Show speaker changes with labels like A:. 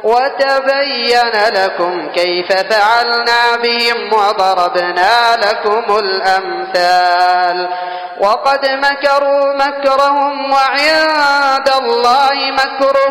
A: وتبين لكم كيف فعلنا بهم وضربنا لكم الأمثال. وقد مكروا مكرهم وعند الله مكرهم